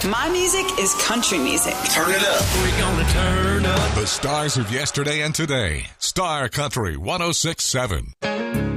My music is country music. Turn it up. We're gonna turn up. The stars of yesterday and today. Star Country 106.7.